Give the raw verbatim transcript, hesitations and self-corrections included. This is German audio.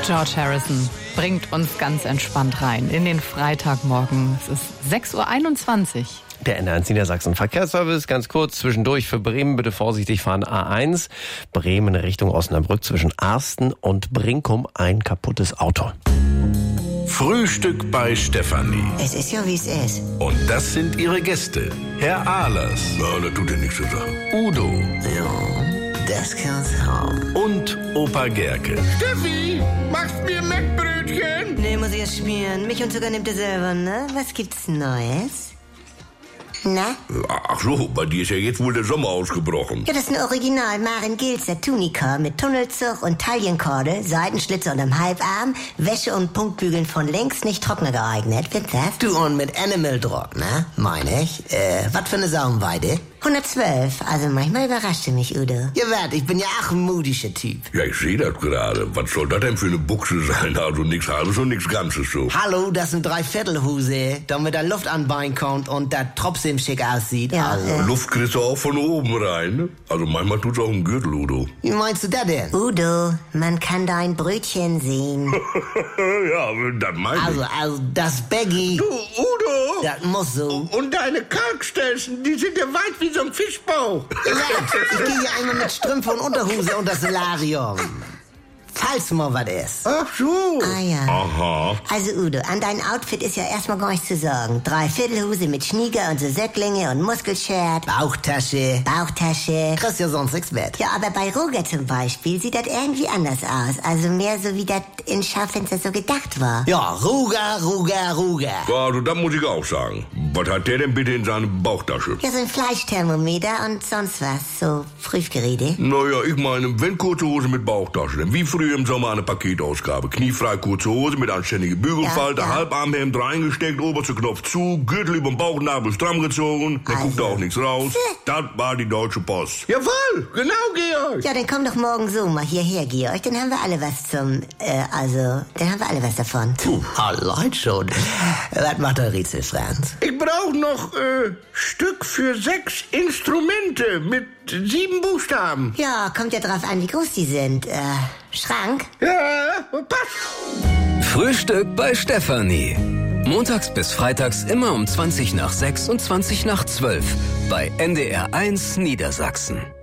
George Harrison bringt uns ganz entspannt rein in den Freitagmorgen. Es ist sechs Uhr einundzwanzig. Der N eins Niedersachsen Verkehrsservice, ganz kurz zwischendurch für Bremen, bitte vorsichtig fahren. A eins, Bremen Richtung Osnabrück zwischen Arsten und Brinkum, ein kaputtes Auto. Frühstück bei Stefanie. Es ist ja, wie es ist. Und das sind ihre Gäste. Herr Ahlers. Ja, das tut ja nichts zur Sache. Udo. Ja, das kann's haben. Und Opa Gerke. Steffi, machst mir Mettbrötchen? Nee, muss ich erst schmieren. Mich und Zucker nimmt er selber, ne? Was gibt's Neues? Na? Ach so, bei dir ist ja jetzt wohl der Sommer ausgebrochen. Ja, das ist ein Original Maren Gilzer Tunika mit Tunnelzug und Taillenkorde, Seitenschlitze unterm Halbarm, Wäsche und Punktbügeln von längst nicht trockner geeignet. Findest das? Du und mit Animal Drog, ne? Meine ich. Äh, was für eine Saumweide? hundertzwölf, also manchmal überrascht du mich, Udo. Ja, wart, ich bin ja auch ein mudischer Typ. Ja, ich sehe das gerade. Was soll das denn für eine Buchse sein? Also nichts Halbes und nichts Ganzes so. Hallo, das sind Dreiviertelhose, damit da Luft anbein kommt und das trotzdem schick aussieht. Ja, also. äh. Luft kriegst du auch von oben rein, ne? Also manchmal tut's auch im Gürtel, Udo. Wie meinst du das denn? Udo, man kann dein Brötchen sehen. Ja, das meine ich. Also, also, das Baggy, Du, Udo! das muss so. Und deine Kalkstelzen, die sind ja weit wie so ein Fischbauch. Ich gehe ja einmal mit Strümpfe und Unterhose unter das Solarium. Falls mal was ist. Ach so. Ah ja. Aha. Also Udo, an dein Outfit ist ja erstmal gar nichts zu sagen. Dreiviertelhose mit Schnieger und so Söcklinge und Muskelshirt, Bauchtasche. Bauchtasche. Kriegst ja sonst nichts mit. Ja, aber bei Roger zum Beispiel sieht das irgendwie anders aus. Also mehr so, wie das in Schaufenster so gedacht war. Ja, Ruger, Ruger, Ruger. Ja, also das muss ich auch sagen. Was hat der denn bitte in seiner Bauchtasche? Ja, so ein Fleischthermometer und sonst was. So Prüfgeräte. Naja, ich meine, wenn kurze Hose mit Bauchtasche, denn wie früher im Sommer eine Paketausgabe. Kniefrei kurze Hose mit anständiger Bügelfalte, Ja, ja. Halbarmhemd reingesteckt, oberster Knopf zu, Gürtel überm Bauchnabel stramm gezogen, dann Also. guckt da auch nichts raus. Das war die Deutsche Post. Jawohl, genau, Georg. Ja, dann komm doch morgen so mal hierher, Georg. Dann haben wir alle was zum, äh, also, dann haben wir alle was davon. Puh, allein schon. Was macht der Rätsel, Franz? Ich brauche noch äh, Stück für sechs Instrumente mit sieben Buchstaben. Ja, kommt ja drauf an, wie groß die sind. Äh, Schrank? Ja, passt. Frühstück bei Stefanie. Montags bis freitags immer um zwanzig nach sechs und zwanzig nach zwölf bei N D R eins Niedersachsen.